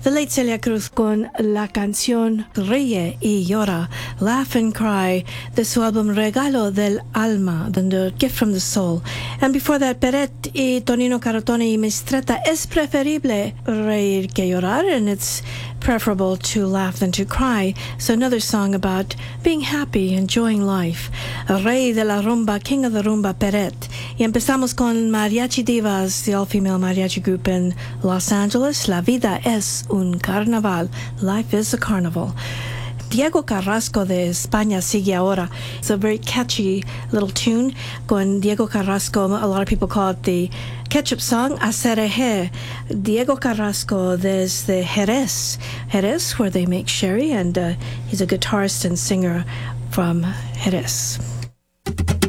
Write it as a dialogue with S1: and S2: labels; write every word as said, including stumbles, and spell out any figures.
S1: The late Celia Cruz con la canción Ríe y Llora, Laugh and Cry, de su álbum Regalo del Alma, the Gift from the Soul. And before that, Peret y Tonino Carotone y Mistretta, es preferible reír que llorar, and it's preferable to laugh than to cry. So another song about being happy, enjoying life. Rey de la Rumba, King of the Rumba, Peret. Y empezamos con Mariachi Divas, the all-female mariachi group in Los Angeles. La vida es un carnaval. Life is a carnival. Diego Carrasco de España sigue ahora. It's a very catchy little tune. Con Diego Carrasco, a lot of people call it the ketchup song, Acereje. Diego Carrasco desde Jerez. Jerez, where they make sherry, and uh, he's a guitarist and singer from Jerez.